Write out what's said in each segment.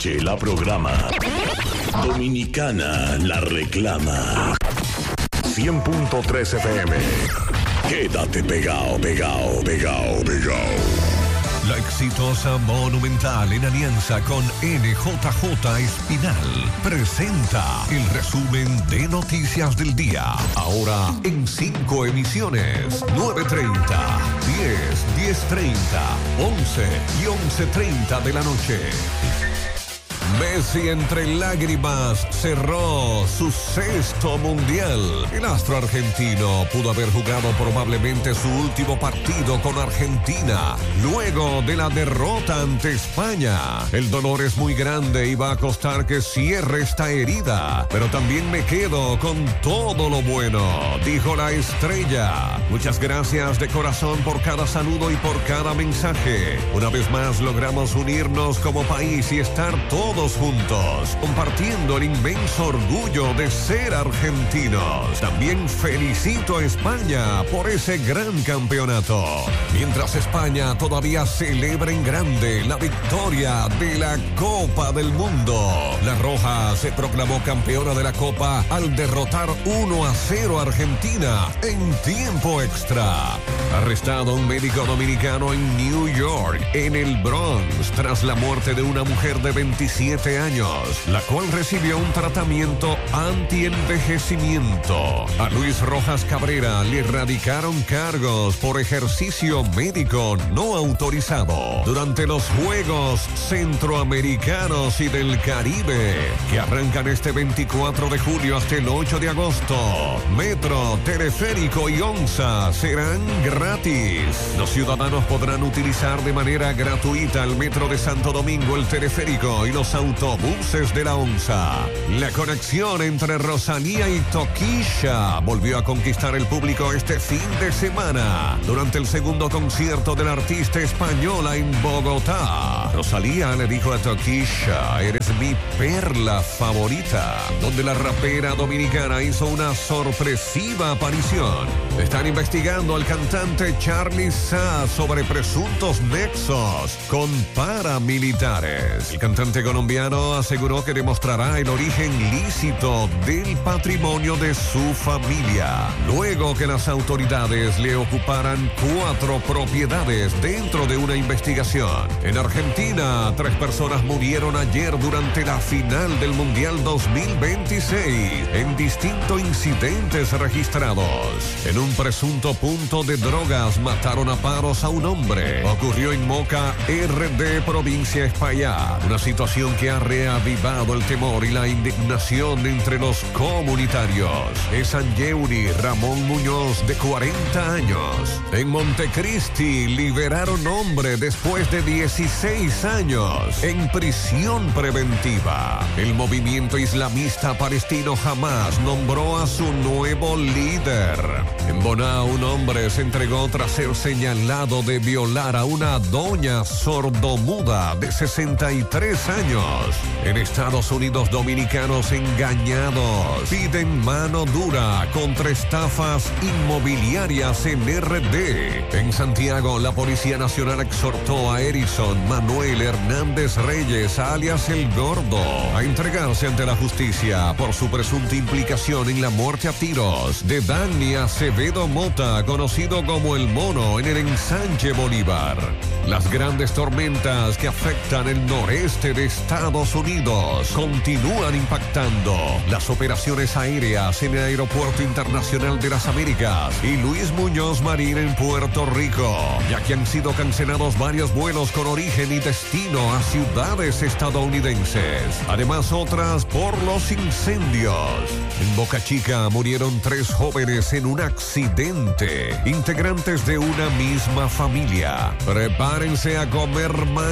noche la programa. Dominicana la reclama. 100.3 FM. Quédate pegado, pegado, pegado, pegado. La exitosa Monumental en alianza con NJJ Espinal presenta el resumen de noticias del día. Ahora en 5 emisiones: 9:30, 10, 10:30, 11 y 11:30 de la noche. Messi entre lágrimas cerró su 6º mundial. El astro argentino pudo haber jugado probablemente su último partido con Argentina luego de la derrota ante España. El dolor es muy grande y va a costar que cierre esta herida, pero también me quedo con todo lo bueno, dijo la estrella. Muchas gracias de corazón por cada saludo y por cada mensaje. Una vez más logramos unirnos como país y estar todos juntos, compartiendo el inmenso orgullo de ser argentinos. También felicito a España por ese gran campeonato. Mientras España todavía celebra en grande la victoria de la Copa del Mundo, la Roja se proclamó campeona de la Copa al derrotar 1-0 a Argentina en tiempo extra. Arrestado un médico dominicano en New York, en el Bronx, tras la muerte de una mujer de 27 años, la cual recibió un tratamiento anti-envejecimiento. A Luis Rojas Cabrera le radicaron cargos por ejercicio médico no autorizado durante los Juegos Centroamericanos y del Caribe, que arrancan este 24 de julio hasta el 8 de agosto. Metro, teleférico y onza serán gratis. Los ciudadanos podrán utilizar de manera gratuita el Metro de Santo Domingo, el teleférico y los autobuses de la onza. La conexión entre Rosalía y Toquilla volvió a conquistar el público este fin de semana durante el segundo concierto de la artista española en Bogotá. Rosalía le dijo a Toquilla: eres mi perla favorita, donde la rapera dominicana hizo una sorpresiva aparición. Están investigando al cantante Charly Sa sobre presuntos nexos con paramilitares. El cantante colombiano aseguró que demostrará el origen lícito del patrimonio de su familia, luego que las autoridades le ocuparan 4 propiedades dentro de una investigación. En Argentina, 3 personas murieron ayer durante la final del Mundial 2026 en distintos incidentes registrados. En un presunto punto de drogas mataron a paros a un hombre. Ocurrió en Moca, RD, provincia Espaillat. Una situación que ha reavivado el temor y la indignación entre los comunitarios. En San Yeuri, Ramón Muñoz, de 40 años. En Montecristi, liberaron hombre después de 16 años en prisión preventiva. El movimiento islamista palestino Hamas nombró a su nuevo líder. En Bonao, un hombre se entregó tras ser señalado de violar a una doña sordomuda de 63 años. En Estados Unidos, dominicanos engañados piden mano dura contra estafas inmobiliarias en RD. En Santiago, la Policía Nacional exhortó a Erison Manuel Hernández Reyes, alias El Gordo, a entregarse ante la justicia por su presunta implicación en la muerte a tiros de Dani Acevedo Mota, conocido como El Mono, en el ensanche Bolívar. Las grandes tormentas que afectan el noreste de Estados Unidos continúan impactando las operaciones aéreas en el Aeropuerto Internacional de las Américas y Luis Muñoz Marín en Puerto Rico, ya que han sido cancelados varios vuelos con origen y destino a ciudades estadounidenses. Además, otras por los incendios. En Boca Chica murieron 3 jóvenes en un accidente, integrantes de una misma familia. Prepárense a comer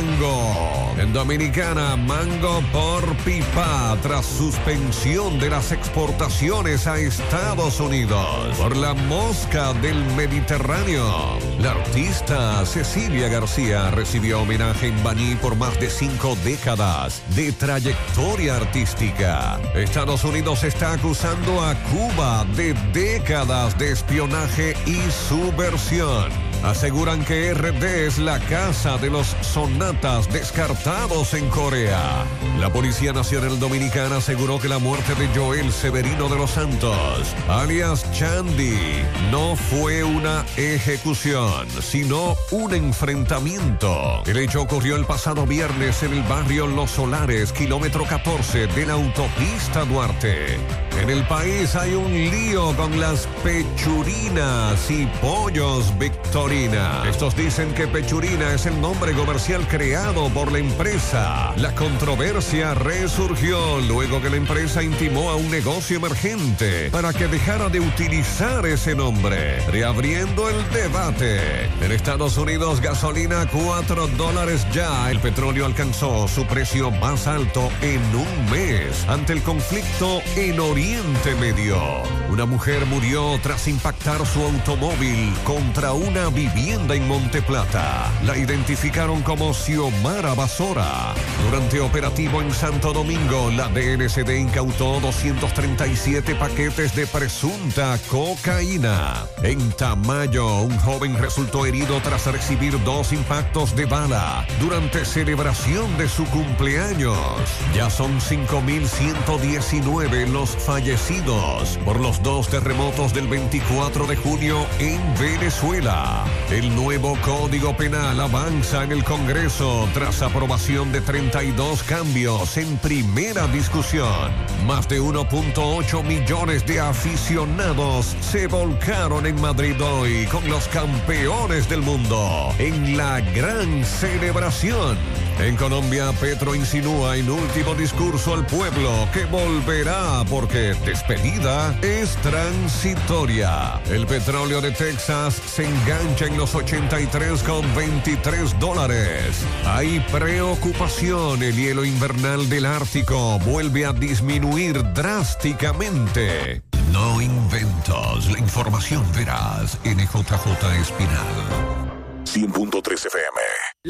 mango. En Dominicana, mango por pipa tras suspensión de las exportaciones a Estados Unidos por la mosca del Mediterráneo. La artista Cecilia García recibió homenaje en Baní por más de 5 décadas de trayectoria artística. Estados Unidos está acusando a Cuba de décadas de espionaje y subversión. Aseguran que RD es la casa de los sonatas descartados en Corea. La Policía Nacional Dominicana aseguró que la muerte de Joel Severino de los Santos, alias Chandy, no fue una ejecución, sino un enfrentamiento. El hecho ocurrió el pasado viernes en el barrio Los Solares, kilómetro 14 de la autopista Duarte. En el país hay un lío con las pechurinas y pollos Victorina. Estos dicen que Pechurina es el nombre comercial creado por la empresa. La controversia resurgió luego que la empresa intimó a un negocio emergente para que dejara de utilizar ese nombre, reabriendo el debate. En Estados Unidos, gasolina $4 ya. El petróleo alcanzó su precio más alto en un mes ante el conflicto en Oriente Medio. Una mujer murió tras impactar su automóvil contra una vivienda en Monteplata. La identificaron como Xiomara Basora. Durante operativo en Santo Domingo, la DNCD incautó 237 paquetes de presunta cocaína. En Tamayo, un joven resultó herido tras recibir 2 impactos de bala durante celebración de su cumpleaños. Ya son 5.119 los fallecidos por los 2 terremotos del 24 de junio en Venezuela. El nuevo Código Penal avanza en el Congreso tras aprobación de 32 cambios en primera discusión. Más de 1.8 millones de aficionados se volcaron en Madrid hoy con los campeones del mundo en la gran celebración. En Colombia, Petro insinúa en último discurso al pueblo que volverá porque despedida es transitoria. El petróleo de Texas se engancha en los $83,23. Hay preocupación. El hielo invernal del Ártico vuelve a disminuir drásticamente. No inventos. La información veraz. NJJ Espinal. 100.3 FM.